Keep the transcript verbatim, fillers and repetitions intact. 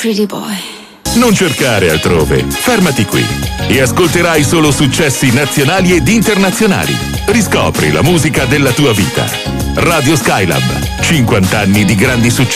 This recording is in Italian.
pretty boy. Non cercare altrove, fermati qui e ascolterai solo successi nazionali ed internazionali. Riscopri la musica della tua vita. Radio Skylab, cinquanta anni di grandi successi.